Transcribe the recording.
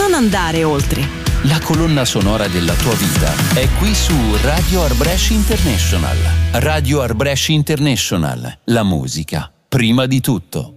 Non andare oltre. La colonna sonora della tua vita è qui su Radio Art Brescia International. Radio Art Brescia International. La musica, prima di tutto.